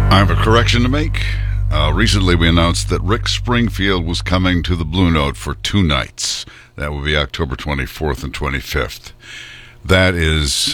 I have a correction to make. Recently, we announced that Rick Springfield was coming to the Blue Note for 2 nights. That will be October 24th and 25th. That is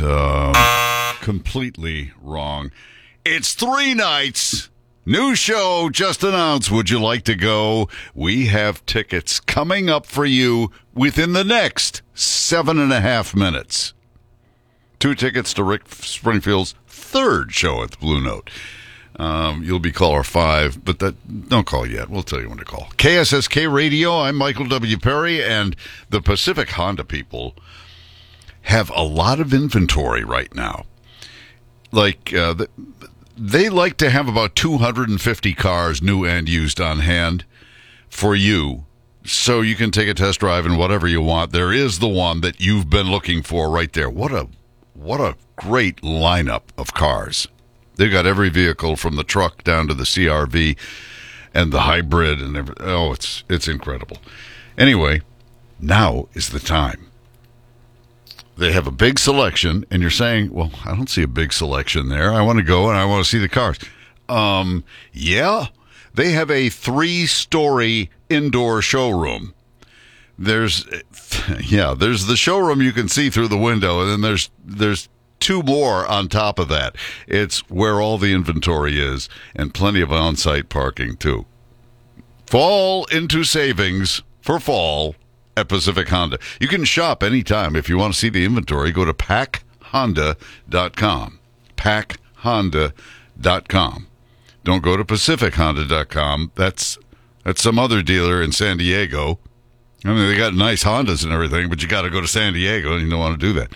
completely wrong. It's 3 nights. New show just announced. Would you like to go? We have tickets coming up for you within the next 7.5 minutes. 2 tickets to Rick Springfield's 3rd show at the Blue Note. You'll be caller 5, but don't call yet. We'll tell you when to call. KSSK Radio, I'm Michael W. Perry, and the Pacific Honda people have a lot of inventory right now. Like, they like to have about 250 cars, new and used, on hand for you, so you can take a test drive and whatever you want. There is the one that you've been looking for right there. What a great lineup of cars. They've got every vehicle from the truck down to the CRV and the hybrid and everything. Oh, it's incredible. Anyway, now is the time. They have a big selection, and you're saying, well, I don't see a big selection there. I want to go and I want to see the cars. Yeah, they have a 3-story indoor showroom. There's the showroom you can see through the window, and then there's 2 more on top of that. It's where all the inventory is, and plenty of on-site parking, too. Fall into savings for fall at Pacific Honda. You can shop anytime. If you want to see the inventory, go to packhonda.com. packhonda.com. Don't go to pacifichonda.com. That's some other dealer in San Diego. I mean, they got nice Hondas and everything, but you got to go to San Diego, and you don't want to do that.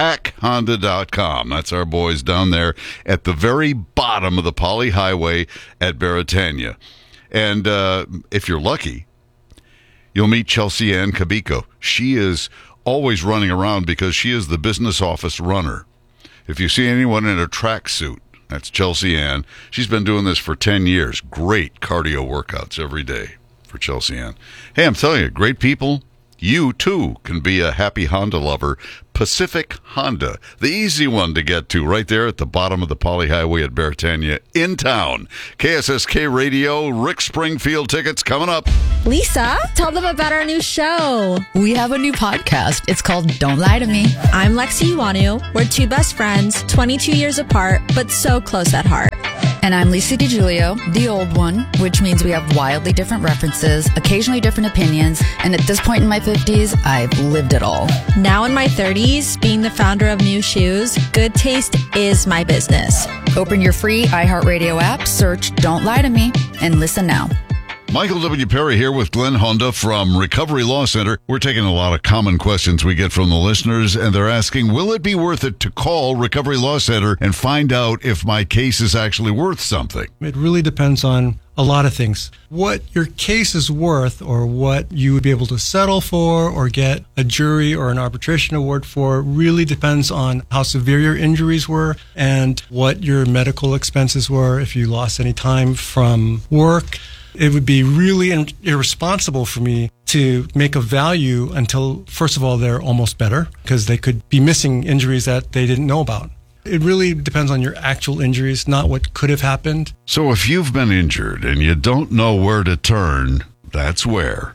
PackHonda.com. That's our boys down there at the very bottom of the Poly Highway at Beretania. And if you're lucky, you'll meet Chelsea Ann Cabico. She is always running around because she is the business office runner. If you see anyone in a tracksuit, that's Chelsea Ann. She's been doing this for 10 years. Great cardio workouts every day for Chelsea Ann. Hey, I'm telling you, great people. You, too, can be a happy Honda lover. Pacific Honda, the easy one to get to, right there at the bottom of the Poly Highway at Beretania, in town. KSSK Radio, Rick Springfield tickets coming up. Lisa, tell them about our new show. We have a new podcast. It's called Don't Lie to Me. I'm Lexi Iwanu. We're 2 best friends, 22 years apart, but so close at heart. And I'm Lisa DiGiulio, the old one, which means we have wildly different references, occasionally different opinions, and at this point in my 50s, I've lived it all. Now in my 30s, being the founder of New Shoes, good taste is my business. Open your free iHeartRadio app, search Don't Lie to Me, and listen now. Michael W. Perry here with Glenn Honda from Recovery Law Center. We're taking a lot of common questions we get from the listeners, and they're asking, will it be worth it to call Recovery Law Center and find out if my case is actually worth something? It really depends on a lot of things. What your case is worth, or what you would be able to settle for or get a jury or an arbitration award for, really depends on how severe your injuries were and what your medical expenses were if you lost any time from work. It would be really irresponsible for me to make a value until, first of all, they're almost better, because they could be missing injuries that they didn't know about. It really depends on your actual injuries, not what could have happened. So if you've been injured and you don't know where to turn, that's where.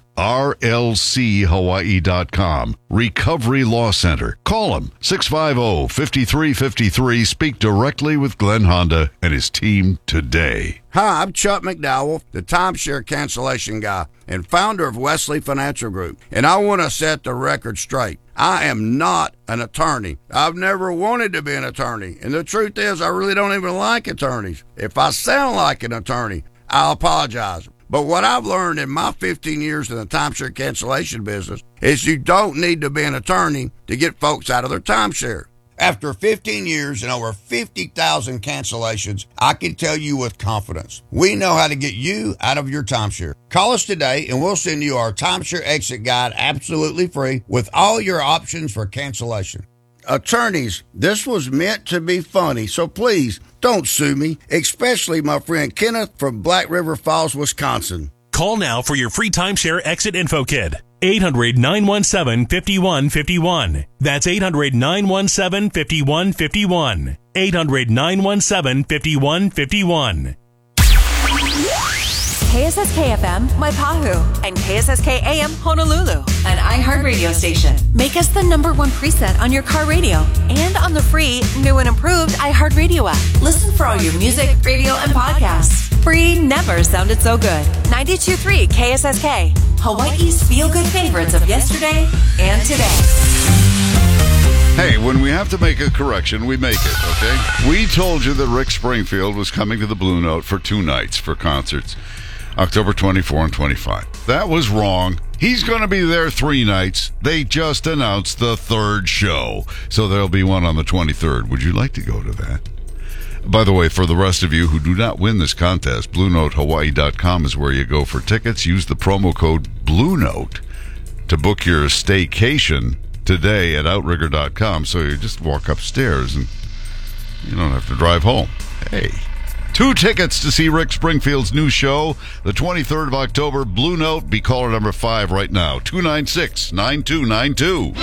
RLCHawaii.com. Recovery Law Center. Call them, 650-5353. Speak directly with Glenn Honda and his team today. Hi, I'm Chuck McDowell, the timeshare cancellation guy and founder of Wesley Financial Group. And I want to set the record straight. I am not an attorney. I've never wanted to be an attorney. And the truth is, I really don't even like attorneys. If I sound like an attorney, I'll apologize. But what I've learned in my 15 years in the timeshare cancellation business is you don't need to be an attorney to get folks out of their timeshare. After 15 years and over 50,000 cancellations, I can tell you with confidence, we know how to get you out of your timeshare. Call us today and we'll send you our timeshare exit guide absolutely free with all your options for cancellation. Attorneys, this was meant to be funny, so please don't sue me, especially my friend Kenneth from Black River Falls, Wisconsin. Call now for your free timeshare exit info kit. 800-917-5151. That's 800-917-5151. 800-917-5151. KSSK-FM Waipahu and KSSK-AM Honolulu, an iHeartRadio station. Make us the #1 preset on your car radio and on the free, new and improved iHeartRadio app. Listen for all your music, radio, and podcasts. Free never sounded so good. 92.3 KSSK, Hawaii's feel-good favorites of yesterday and today. Hey, when we have to make a correction, we make it, okay? We told you that Rick Springfield was coming to the Blue Note for 2 nights for concerts, October 24 and 25. That was wrong. He's going to be there 3 nights. They just announced the 3rd show, so there'll be one on the 23rd. Would you like to go to that? By the way, for the rest of you who do not win this contest, BlueNoteHawaii.com is where you go for tickets. Use the promo code BlueNote to book your staycation today at Outrigger.com, so you just walk upstairs and you don't have to drive home. Hey. 2 tickets to see Rick Springfield's new show, the 23rd of October, Blue Note. Be caller number 5 right now, 296-9292.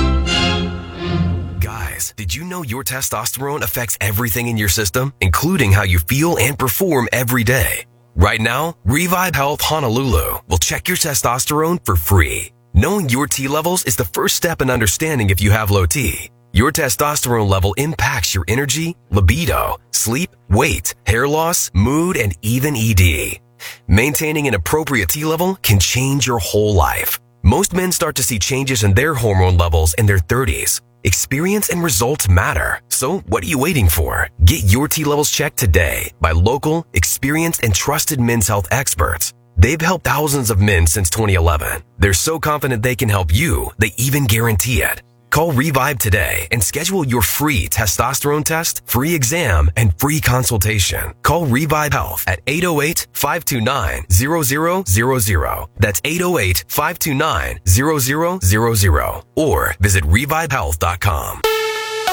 Guys, did you know your testosterone affects everything in your system, including how you feel and perform every day? Right now, Revive Health Honolulu will check your testosterone for free. Knowing your T levels is the first step in understanding if you have low T. Your testosterone level impacts your energy, libido, sleep, weight, hair loss, mood, and even ED. Maintaining an appropriate T level can change your whole life. Most men start to see changes in their hormone levels in their 30s. Experience and results matter. So what are you waiting for? Get your T levels checked today by local, experienced, and trusted men's health experts. They've helped thousands of men since 2011. They're so confident they can help you, they even guarantee it. Call Revive today and schedule your free testosterone test, free exam, and free consultation. Call Revive Health at 808-529-0000. That's 808-529-0000. Or visit revivehealth.com.